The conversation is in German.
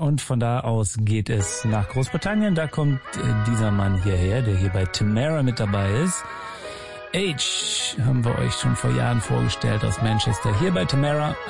und von da aus geht es nach Großbritannien. Da kommt dieser Mann hierher, der hier bei Tamara mit dabei ist. Age haben wir euch schon vor Jahren vorgestellt aus Manchester. Hier bei Tamara